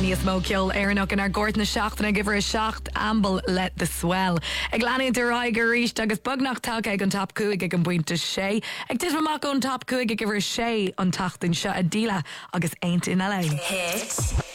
níos mó ceol éarnach in ar gort na seachtainna give her a seacht amble let the swell. Ag leanaí de raigur ríist agus bugnach take ag an top cuaig ag an buinte sé. Ag tis mamach an top cuaig ag give her sé an tachtain seo a díla agus ain't in LA. Hit